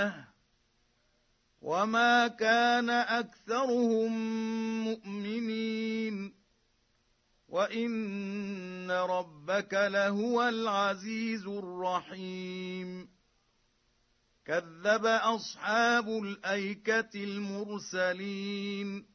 الجنة وما كان أكثرهم مؤمنين وإن ربك لهو العزيز الرحيم كذب أصحاب الأيكة المرسلين